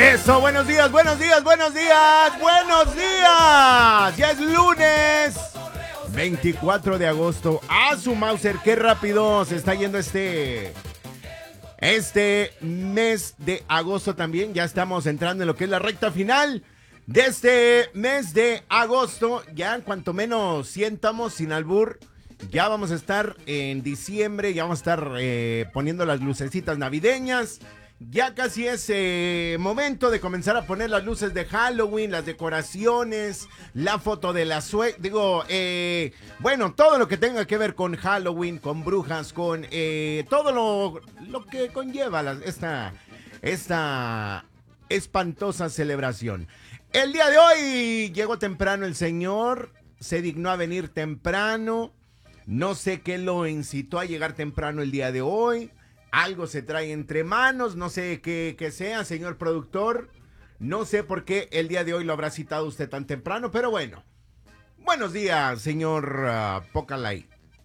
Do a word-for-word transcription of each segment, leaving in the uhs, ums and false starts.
Eso, buenos días, buenos días, buenos días, buenos días. Ya es lunes veinticuatro de agosto. ¡Ah, su Mauser! ¡Qué rápido se está yendo este... Este mes de agosto también! Ya estamos entrando en lo que es la recta final de este mes de agosto. Ya en cuanto menos sientamos, sin albur, ya vamos a estar en diciembre. Ya vamos a estar eh, poniendo las lucecitas navideñas. Ya casi es eh, momento de comenzar a poner las luces de Halloween, las decoraciones, la foto de la suegra, digo, eh, bueno, todo lo que tenga que ver con Halloween, con brujas, con eh, todo lo, lo que conlleva la, esta, esta espantosa celebración. El día de hoy llegó temprano el señor, se dignó a venir temprano, no sé qué lo incitó a llegar temprano el día de hoy. Algo se trae entre manos, no sé qué, qué sea, señor productor. No sé por qué el día de hoy lo habrá citado usted tan temprano, pero bueno. Buenos días, señor uh, Pocalay.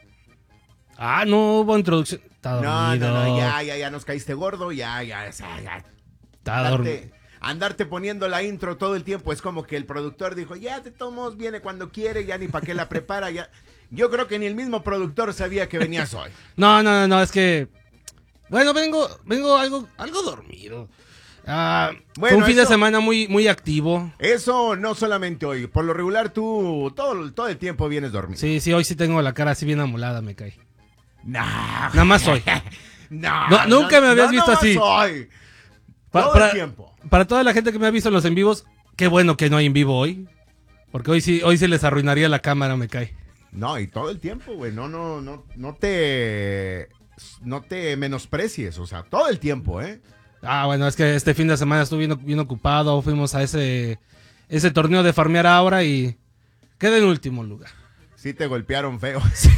Ah, no hubo introducción. Está dormido. No, no, no, ya, ya, ya nos caíste gordo, ya, ya, ya. ya. Está dormido. Andarte poniendo la intro todo el tiempo es como que el productor dijo, ya te tomos, viene cuando quiere, ya ni para qué la prepara, ya. Yo creo que ni el mismo productor sabía que venías hoy. No, no, no, no, es que... Bueno, vengo, vengo algo, algo dormido. Uh, bueno, fue un fin eso, de semana muy, muy activo. Eso no solamente hoy. Por lo regular tú todo, todo el tiempo vienes dormido. Sí, sí, hoy sí tengo la cara así bien amolada, me cae. No. Nada más hoy. no, no, nunca no, me habías no, visto no así. Hoy. Pa todo para, el tiempo. Para toda la gente que me ha visto en los en vivos, qué bueno que no hay en vivo hoy. Porque hoy sí, hoy se les arruinaría la cámara, me cae. No, y todo el tiempo, güey. No, no, no, no te... No te menosprecies, o sea, todo el tiempo, ¿eh? Ah, bueno, es que este fin de semana estuve bien, bien ocupado, fuimos a ese ese torneo de farmear ahora y quedé en último lugar. Sí te golpearon feo. Sí.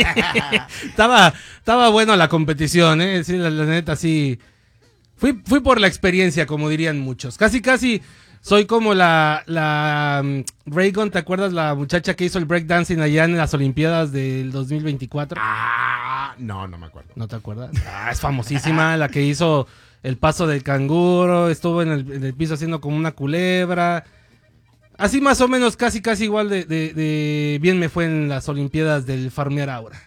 estaba, estaba buena la competición, ¿eh? Sí, la, la neta, sí. Fui, fui por la experiencia, como dirían muchos. Casi, casi soy como la, la um, Reagan, ¿te acuerdas? La muchacha que hizo el breakdancing allá en las Olimpiadas del dos mil veinticuatro. Ah, no, no me acuerdo. ¿No te acuerdas? Ah, es famosísima, la que hizo el paso del canguro, estuvo en el, en el piso haciendo como una culebra. Así más o menos, casi, casi igual de, de, de bien me fue en las Olimpiadas del farmear ahora.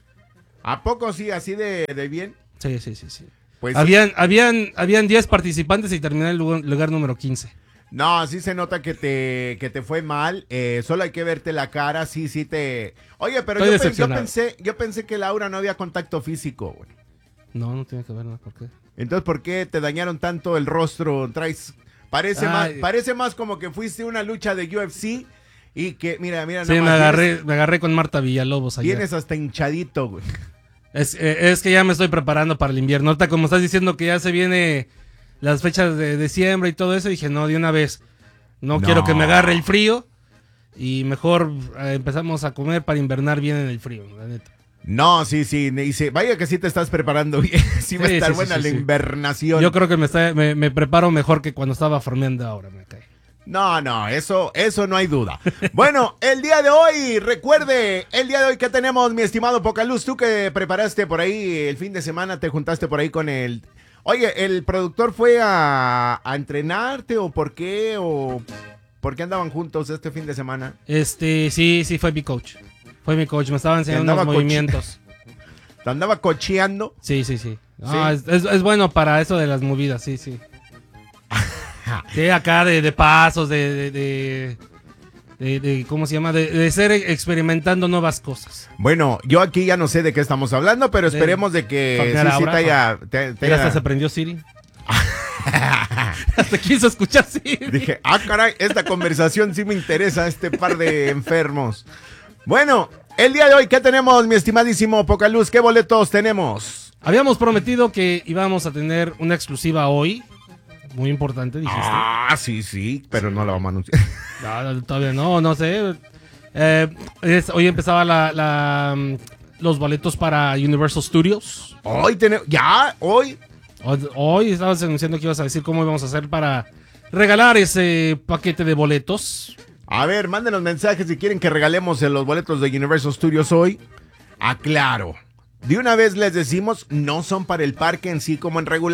¿A poco sí, así de, de bien? Sí, sí, sí, sí. Pues habían, sí. habían, habían diez participantes y terminé en el lugar, lugar número quince. No, sí se nota que te, que te fue mal. Eh, solo hay que verte la cara. Sí, sí te. Oye, pero yo, pen, yo pensé, yo pensé que Laura no había contacto físico, güey. No, no tiene que ver nada. ¿Por qué? Entonces, ¿por qué te dañaron tanto el rostro? Traes. Parece, más, parece más como que fuiste a una lucha de U F C y que, mira, mira. Sí, me agarré, tienes, me agarré con Marta Villalobos allá. Tienes hasta hinchadito, güey. Es, es que ya me estoy preparando para el invierno. Ahorita, como estás diciendo que ya se viene las fechas de diciembre y todo eso, dije, no, de una vez. No, no. quiero que me agarre el frío y mejor eh, empezamos a comer para invernar bien en el frío, la neta. No, sí, sí, dice, vaya que sí te estás preparando bien. Sí, va sí, a estar sí, buena sí, la sí. invernación. Yo creo que me, está, me, me preparo mejor que cuando estaba farmeando ahora, me cae. No, no, eso, eso no hay duda. Bueno, el día de hoy, recuerde, el día de hoy que tenemos, mi estimado Pocaluz, tú que preparaste por ahí el fin de semana, te juntaste por ahí con el... Oye, ¿el productor fue a, a entrenarte o por qué? ¿O por qué andaban juntos este fin de semana? Este, sí, sí, fue mi coach. Fue mi coach, me estaba enseñando los movimientos. ¿Te andaba cocheando? Sí, sí, sí. No, ¿Sí? Es, es, es bueno para eso de las movidas, sí, sí. Sí, acá de, de pasos, de de, de, de, de, ¿cómo se llama? De, de ser experimentando nuevas cosas. Bueno, yo aquí ya no sé de qué estamos hablando, pero esperemos de, de que sí, sí te haya... Te, te haya... Hasta se prendió Siri. Hasta quiso escuchar Siri. Dije, ah, caray, esta conversación sí me interesa, este par de enfermos. Bueno, el día de hoy, ¿qué tenemos, mi estimadísimo Pocaluz? ¿Qué boletos tenemos? Habíamos prometido que íbamos a tener una exclusiva hoy. Muy importante, dijiste. Ah, sí, sí, pero no la vamos a anunciar. No, todavía no, no sé. Eh, es, hoy empezaba la, la, los boletos para Universal Studios. Hoy tenemos, ya, hoy. Hoy, hoy estabas anunciando que ibas a decir cómo íbamos a hacer para regalar ese paquete de boletos. A ver, mándenos mensajes si quieren que regalemos los boletos de Universal Studios hoy. Aclaro. De una vez les decimos, no son para el parque en sí como en regular,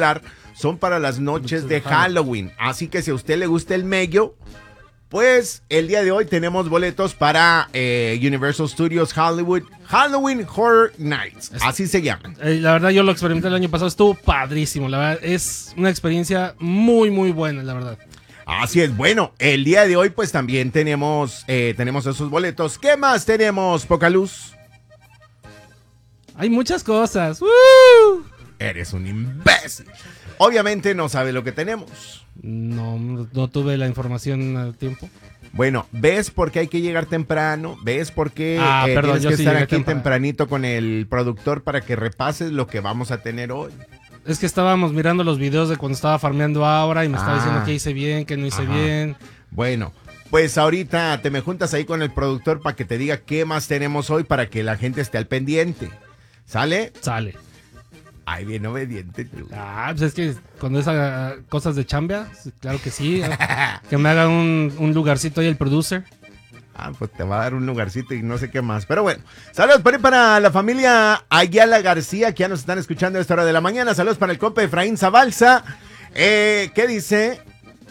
son para las noches de Halloween. Así que si a usted le gusta el mello, pues el día de hoy tenemos boletos para eh, Universal Studios Hollywood Halloween Horror Nights. Así se llaman. Eh, la verdad, yo lo experimenté el año pasado, estuvo padrísimo. La verdad, es una experiencia muy, muy buena, la verdad. Así es. Bueno, el día de hoy pues también tenemos, eh, tenemos esos boletos. ¿Qué más tenemos, Pocaluz? Hay muchas cosas. ¡Woo! Eres un imbécil. Obviamente no sabe lo que tenemos. No, no tuve la información a tiempo. Bueno, ¿ves por qué hay que llegar temprano? ¿Ves por qué Ah, eh, perdón, tienes yo que sí estar llegué aquí temprano. tempranito con el productor para que repases lo que vamos a tener hoy? Es que estábamos mirando los videos de cuando estaba farmeando ahora y me estaba Ah. diciendo que hice bien, que no hice Ajá. bien. Bueno, pues ahorita te me juntas ahí con el productor para que te diga qué más tenemos hoy para que la gente esté al pendiente. ¿Sale? Sale. Ay, bien obediente tú. Ah, pues es que cuando es ah, cosas de chambia, claro que sí. Que me haga un, un lugarcito ahí el producer. Ah, pues te va a dar un lugarcito y no sé qué más. Pero bueno, saludos para, para la familia Ayala García, que ya nos están escuchando a esta hora de la mañana. Saludos para el compa Efraín Zabalza. Eh, ¿Qué dice?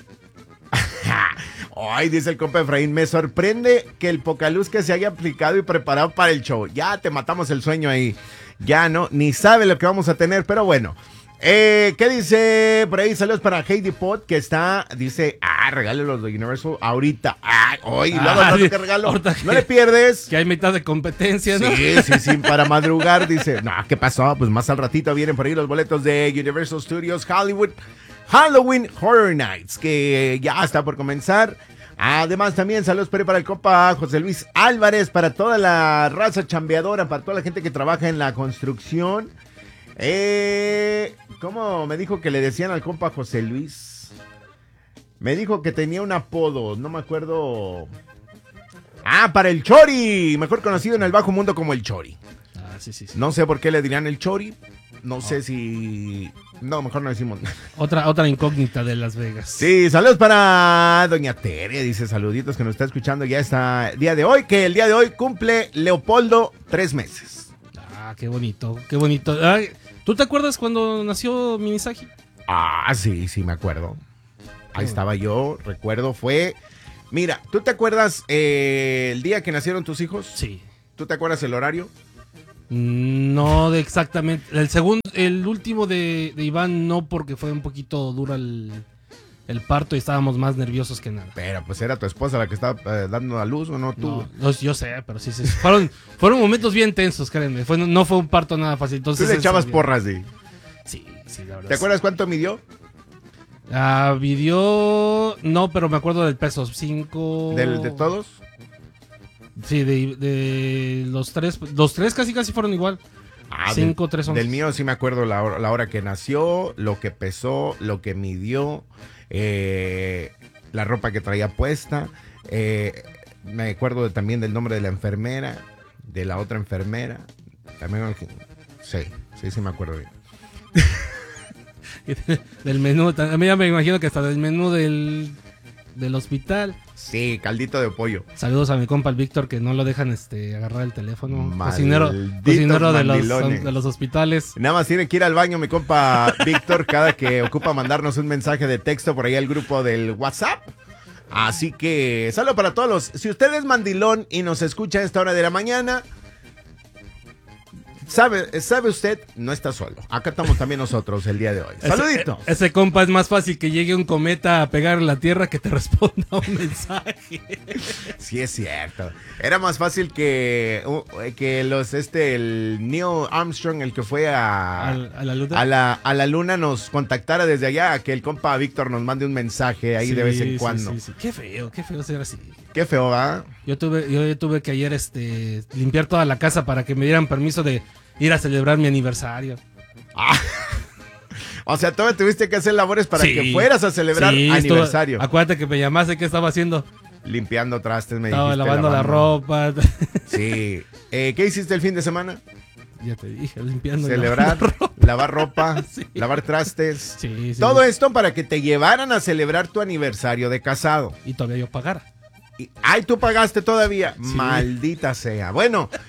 Ay, dice el compa Efraín, me sorprende que el Pocaluz que se haya aplicado y preparado para el show. Ya te matamos el sueño ahí. Ya no, ni sabe lo que vamos a tener, pero bueno. Eh, ¿Qué dice por ahí? Saludos para Heidi Pot, que está, dice, ah, regale los de Universal ahorita. Ay, hoy, Ah, luego sí, que regalo. ahorita No que- le pierdes. Que hay mitad de competencia, ¿no? Sí, sí, sí, para madrugar, dice. No, ¿qué pasó? Pues más al ratito vienen por ahí los boletos de Universal Studios Hollywood Halloween Horror Nights, que ya está por comenzar. Además, también saludos para el compa José Luis Álvarez, para toda la raza chambeadora, para toda la gente que trabaja en la construcción. Eh, ¿Cómo me dijo que le decían al compa José Luis? Me dijo que tenía un apodo, no me acuerdo. Ah, para el Chori, mejor conocido en el bajo mundo como el Chori. Ah, sí, sí, sí. No sé por qué le dirían el Chori. No sé si... No, mejor no decimos. Otra, otra incógnita de Las Vegas. Sí, saludos para Doña Tere, dice saluditos que nos está escuchando ya está día de hoy, que el día de hoy cumple Leopoldo tres meses. Ah, qué bonito, qué bonito. Ay, ¿tú te acuerdas cuando nació Minisagi? Ah, sí, sí, me acuerdo. Ahí estaba yo, recuerdo, fue... Mira, ¿tú te acuerdas eh, el día que nacieron tus hijos? Sí. ¿Tú te acuerdas el horario? No de exactamente. El segundo, el último de, de Iván no, porque fue un poquito duro el, el parto y estábamos más nerviosos que nada. Pero pues era tu esposa la que estaba eh, dando a luz, ¿o no tú? No, no, yo sé, pero sí, sí. Fueron, fueron momentos bien tensos, créanme. Fue, no fue un parto nada fácil. Entonces, Tú le eso echabas bien. porras, sí. Sí, sí, la verdad. ¿Te acuerdas cuánto midió? Ah, video. No, pero me acuerdo del peso. Cinco. ¿Del, ¿De todos? Sí, de, de los tres. Los tres casi casi fueron igual. Ah, Cinco, del, tres, once. Del mío sí me acuerdo la hora, la hora que nació, lo que pesó, lo que midió, eh, la ropa que traía puesta. Eh, me acuerdo de- también del nombre de la enfermera, de la otra enfermera. También, sí, sí, sí me acuerdo bien. Del menú. A mí ya me imagino que hasta del menú del, del hospital. Sí, caldito de pollo. Saludos a mi compa el Víctor, que no lo dejan este agarrar el teléfono. Malditos Cocinero, cocinero de, los, mandilones. de los hospitales. Nada más tiene que ir al baño mi compa Víctor cada que ocupa mandarnos un mensaje de texto por ahí al grupo del WhatsApp. Así que saludo para todos los... Si usted es mandilón y nos escucha a esta hora de la mañana, sabe, sabe usted, no está solo. Acá estamos también nosotros el día de hoy. Saluditos. Ese, ese compa es más fácil que llegue un cometa a pegar en la tierra que te responda un mensaje. Sí es cierto. Era más fácil que, uh, que los este el Neil Armstrong, el que fue a, Al- a la luna. a la a la luna, nos contactara desde allá, a que el compa Víctor nos mande un mensaje ahí Sí, de vez en sí, cuando. sí, sí. Qué feo, qué feo ser así. Qué feo, ¿va? Yo tuve, yo tuve que ayer este limpiar toda la casa para que me dieran permiso de ir a celebrar mi aniversario. Ah. O sea, todavía tuviste que hacer labores para Sí. que fueras a celebrar Sí, estuvo- aniversario. acuérdate que me llamaste, ¿qué estaba haciendo? Limpiando trastes, me Estaba dijiste. lavando la ropa. Sí. Eh, ¿Qué hiciste el fin de semana? Ya te dije, limpiando. y Celebrar, lavando ropa. lavar ropa, Sí. lavar trastes. Sí, sí. Todo esto para que te llevaran a celebrar tu aniversario de casado. Y todavía yo pagara. Y- ay, tú pagaste todavía. Sí. Maldita sea. Bueno,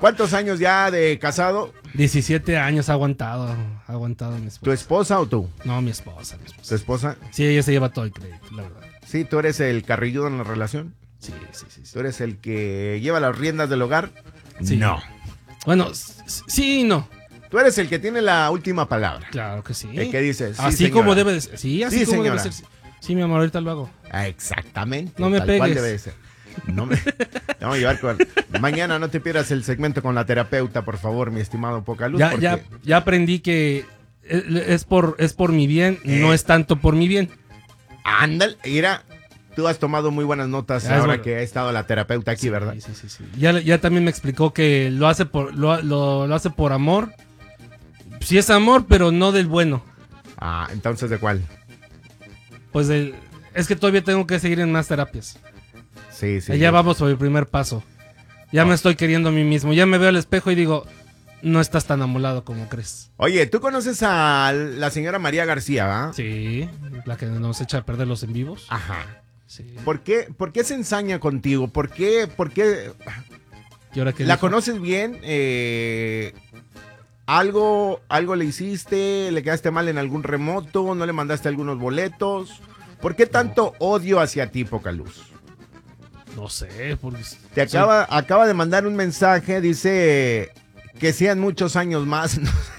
¿Cuántos años ya de casado? diecisiete años ha aguantado, ha aguantado mi esposa. ¿Tu esposa o tú? No, mi esposa, mi esposa. ¿Tu esposa? Sí, ella se lleva todo el crédito, la verdad. Sí, ¿tú eres el carrilludo en la relación? Sí, sí, sí. sí. ¿Tú eres el que lleva las riendas del hogar? Sí. No. Bueno, s- sí y no. Tú eres el que tiene la última palabra. Claro que sí. El que dices, sí, así señora. como debe de ser. Sí, así Sí, como señora. debe ser. Sí, mi amor, ahorita lo hago. Ah, exactamente. No me tal cual pegues. debe de ser. No me... Te vamos a llevar con... Mañana no te pierdas el segmento con la terapeuta, por favor, mi estimado Pocaluz. Ya, porque... ya, ya aprendí que es es por, es por mi bien, Eh. no es tanto por mi bien. Ándale, mira, tú has tomado muy buenas notas Ya, es ahora verdad. que ha estado la terapeuta aquí, Sí, ¿verdad? Sí, sí, sí. Ya, ya también me explicó que lo hace por, lo, lo, lo hace por amor. Sí es amor, pero no del bueno. Ah, entonces, ¿de cuál? Pues del- es que todavía tengo que seguir en más terapias. Sí, sí. ya yo- vamos por el primer paso. Ya Ah. me estoy queriendo a mí mismo. Ya me veo al espejo y digo, no estás tan amolado como crees. Oye, ¿tú conoces a la señora María García, va? Sí, la que nos echa a perder los en vivos. Ajá. Sí. ¿Por qué, ¿Por qué se ensaña contigo? ¿Por qué? ¿Por qué? ¿Y ahora qué ¿La dijo? conoces bien? Eh, ¿algo, ¿Algo le hiciste? ¿Le quedaste mal en algún remoto? ¿No le mandaste algunos boletos? ¿Por qué tanto odio hacia ti, Pocaluz? No sé, porque... Te acaba, acaba de mandar un mensaje, dice que sean muchos años más.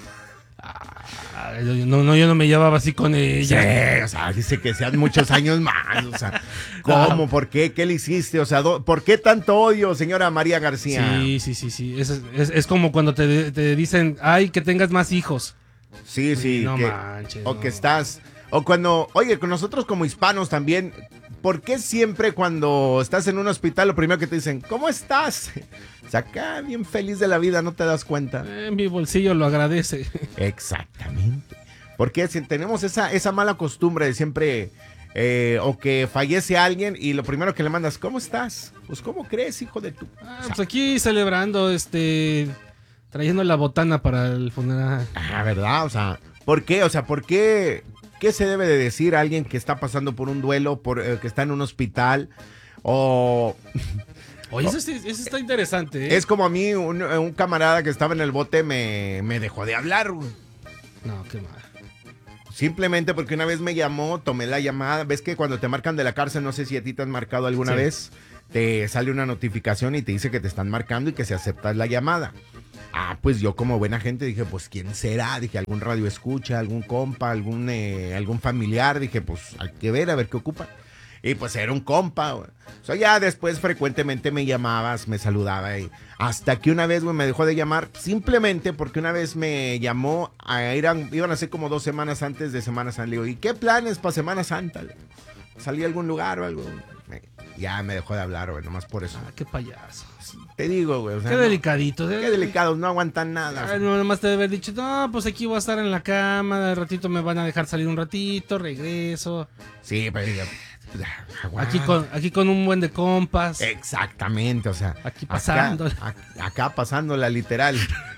Ah, yo- no, no, yo no me llevaba así con ella. Sí, o sea, dice que sean muchos años más. O sea, ¿cómo? ¿Por qué? ¿Qué le hiciste? O sea, do- ¿por qué tanto odio, señora María García? Sí, sí, sí, sí. Es, es, es como cuando te, te dicen, ay, que tengas más hijos. Sí, sí. No que- manches, O no. que estás. O cuando. Oye, con nosotros como hispanos también. ¿Por qué siempre cuando estás en un hospital lo primero que te dicen, ¿cómo estás? O sea, acá bien feliz de la vida, ¿no te das cuenta? Eh, mi bolsillo lo agradece. Exactamente. Porque si tenemos esa, esa mala costumbre de siempre, eh, o que fallece alguien y lo primero que le mandas, ¿cómo estás? Pues, ¿cómo crees, hijo de tu? Ah, pues aquí celebrando, este, trayendo la botana para el funeral. Ah, ¿verdad? O sea, ¿por qué? O sea, ¿por qué? ¿Qué se debe de decir a alguien que está pasando por un duelo, por, eh, que está en un hospital? O Oye, eso, sí- eso está interesante, ¿eh? es como a mí, un, un camarada que estaba en el bote me, me dejó de hablar, güey. No, qué mal. Simplemente porque una vez me llamó, tomé la llamada. ¿Ves que cuando te marcan de la cárcel, no sé si a ti te han marcado alguna Sí. vez, te sale una notificación y te dice que te están marcando y que se aceptas la llamada? Ah, pues yo como buena gente dije, pues ¿quién será? Dije, algún radio escucha, algún compa, algún, eh, algún familiar. Dije, pues hay que ver, a ver qué ocupa. Y pues era un compa, güey. O sea, ya después frecuentemente me llamabas, me saludaba. Y hasta que una vez, güey, me dejó de llamar simplemente porque una vez me llamó, a, eran, iban a ser como dos semanas antes de Semana Santa. Le digo, ¿y qué planes para Semana Santa? Le digo, ¿salí a algún lugar o algo? Me- ya me dejó de hablar, güey, nomás por eso. Ah, qué payaso. Te digo, güey. O sea, Qué no, delicadito. qué delicados, no aguantan nada. Ah, no, nomás te debe haber dicho, no, pues aquí voy a estar en la cama, de ratito me van a dejar salir un ratito, regreso. Sí, pero digo, aguanta. Aquí con, aquí con un buen de compas. Exactamente, o sea. Aquí acá- pasándola. ac- Acá, pasándola, literal.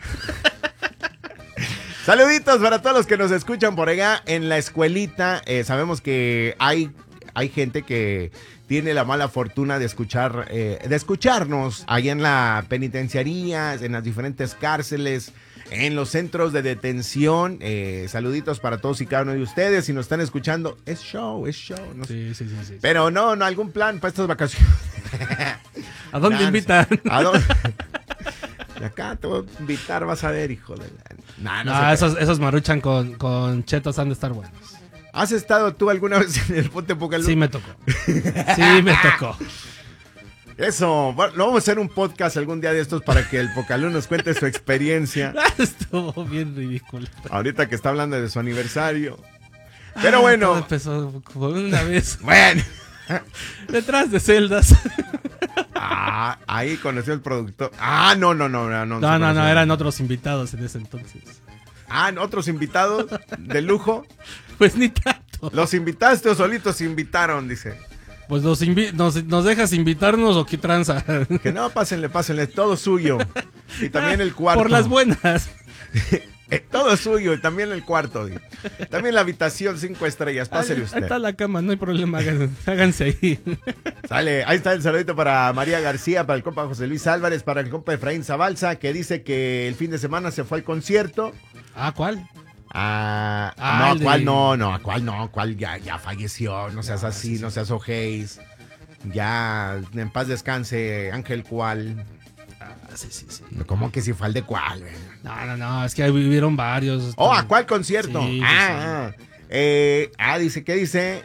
Saluditos para todos los que nos escuchan por allá en la escuelita. Eh, sabemos que hay, hay gente que tiene la mala fortuna de escuchar, eh, de escucharnos allá en la penitenciaría, en las diferentes cárceles, en los centros de detención. Eh, saluditos para todos y cada uno de ustedes. Si nos están escuchando, es show, es show. No sé. Sí, sí, sí, sí. Pero no, no, algún plan para estas vacaciones. ¿A dónde Nah, invitan? ¿A dónde? Acá te voy a invitar, vas a ver, hijo de la... Nah, no No, sé qué. esos, esos maruchan con, con chetos han de estar buenos. ¿Has estado tú alguna vez en el Ponte Pocaluz? Sí me tocó. Sí me tocó. Eso, bueno, lo vamos a hacer un podcast algún día de estos para que el Pocaluz nos cuente su experiencia. Estuvo bien ridículo. Ahorita que está hablando de su aniversario. Pero Ah, bueno. todo empezó por una vez Bueno. detrás de celdas. Ah, ahí conoció el productor. Ah, no, no, no. No, no, No, se no, no, conoció. eran otros invitados en ese entonces. Ah, otros invitados de lujo. Pues ni tanto. ¿Los invitaste o solitos se invitaron? Dice. Pues nos, invi- nos, nos dejas invitarnos o qué tranza. Que no, pásenle, pásenle, todo suyo. Y también el cuarto. Por las buenas. Eh, todo suyo, y también el cuarto. Dice. También la habitación, cinco estrellas. Pásele ahí, usted. Ahí está la cama, no hay problema. Háganse, háganse ahí. Sale, ahí está el saludito para María García, para el compa José Luis Álvarez, para el compa Efraín Zabalza, que dice que el fin de semana se fue al concierto. Ah, ¿cuál? Ah, Ah, no, el de- ¿cuál no? No, ¿cuál no? ¿Cuál ya, ya falleció? No seas así, no seas ojéis. Ya, en paz descanse, Ángel Cual. Ah, sí, sí, sí. ¿Cómo que si fue al de cuál? güey? No, no, no, es que ahí vivieron varios. Oh, ¿a cuál concierto? Sí, sí, ah, ah, eh, ah, dice, ¿qué dice?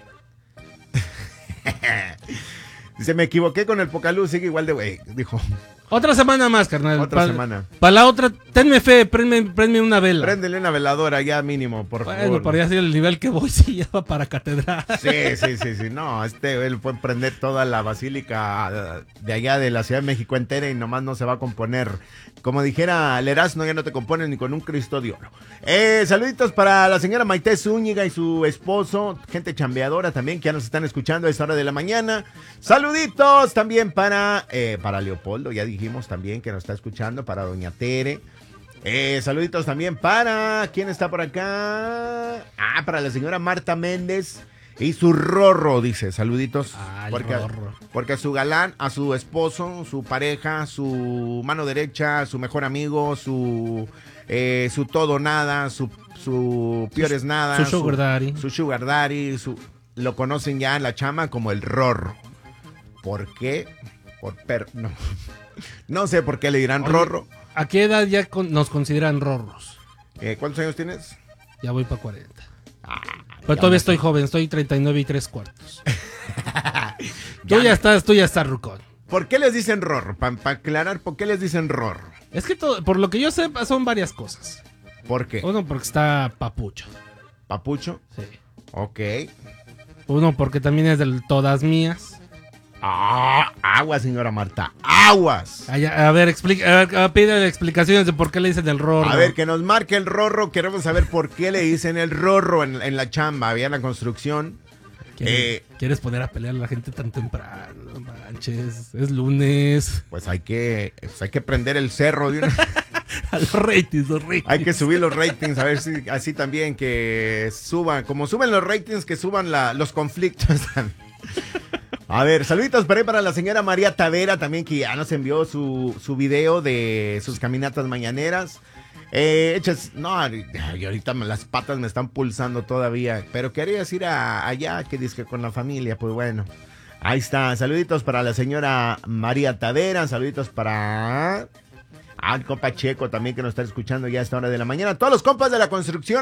Dice, me equivoqué con el Pocaluz, sigue igual de güey. Dijo, Otra semana más, carnal. Otra Pa- semana. Para la otra, tenme fe, prende, prende una vela. préndele una veladora ya mínimo, por Bueno, favor. para ya ser el nivel que voy, sí, ya va para catedral. Sí, sí, sí, sí. No, este él puede prender toda la basílica de allá de la Ciudad de México entera y nomás no se va a componer. Como dijera el Erasmo, ya no te compones ni con un Cristo de oro. Eh, saluditos para la señora Maite Zúñiga y su esposo, gente chambeadora también que ya nos están escuchando a esta hora de la mañana. Saluditos también para, eh, para Leopoldo, ya dijimos también que nos está escuchando, para doña Tere. Eh, saluditos también para, ¿quién está por acá? Ah, para la señora Marta Méndez y su Rorro, dice, saluditos. Ay, porque, Rorro. porque a su galán, a su esposo, su pareja, su mano derecha, su mejor amigo, su, eh, su todo nada, su, su peor es nada. su sugar daddy. Su sugar daddy, su, lo conocen ya en la chama como el Rorro. ¿Por qué? Por per, no. no sé por qué le dirán Oye, Rorro. ¿A qué edad ya con- nos consideran rorros? Eh, ¿Cuántos años tienes? Ya voy para cuarenta. Ah, Pero ya todavía me- estoy joven, estoy treinta y nueve y tres cuartos. Tú Ya ya me- estás, tú ya estás rucón. ¿Por qué les dicen Rorro? Para aclarar, ¿por qué les dicen Rorro? Es que todo, por lo que yo sé, son varias cosas. ¿Por qué? Uno porque está papucho. ¿Papucho? Sí. Ok. Uno porque también es del todas mías. Ah, aguas, señora Marta. Aguas. Ah, ya, a ver, explica, a ver, a- pide explicaciones de por qué le dicen el rorro. A ver, que nos marque el Rorro. Queremos saber por qué le dicen el Rorro en, en la chamba, había en la construcción. ¿Quieres, eh, quieres poner a pelear a la gente tan temprano? No manches, es lunes. Pues hay que, pues hay que prender el cerro de una... A los ratings, los ratings. Hay que subir los ratings, a ver si así también que suban, como suben los ratings, que suban la- los conflictos también. A ver, saluditos para, ahí para la señora María Tavera también, que ya nos envió su, su video de sus caminatas mañaneras. Eh, hechas, no, y ahorita me- las patas me están pulsando todavía, pero querías ir a, allá, que dice que con la familia, pues bueno. Ahí está, saluditos para la señora María Tavera, saluditos para... Ah, el compa Checo también que nos está escuchando ya a esta hora de la mañana. Todos los compas de la construcción.